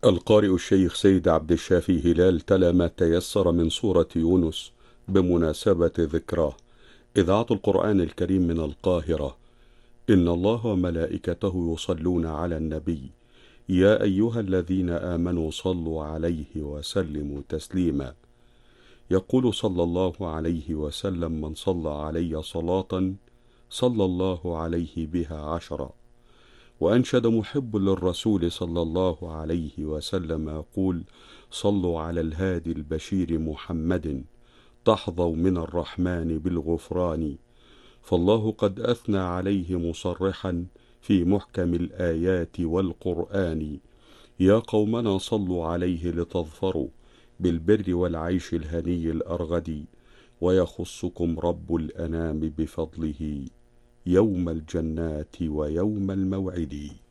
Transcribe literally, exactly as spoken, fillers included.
القارئ الشيخ سيد عبد الشافي هلال تلا ما تيسر من سورة يونس بمناسبة ذكراه. إذاعة القرآن الكريم من القاهرة. إن الله وملائكته يصلون على النبي يا أيها الذين آمنوا صلوا عليه وسلموا تسليما. يقول صلى الله عليه وسلم: من صلى علي صلاة صلى الله عليه بها عشرا. وأنشد محب للرسول صلى الله عليه وسلم يقول: صلوا على الهادي البشير محمد تحظوا من الرحمن بالغفران. فالله قد أثنى عليه مصرحا في محكم الآيات والقرآن: يا قومنا صلوا عليه لتظفروا بالبر والعيش الهني الأرغد، ويخصكم رب الأنام بفضله يوم الجنات ويوم الموعد.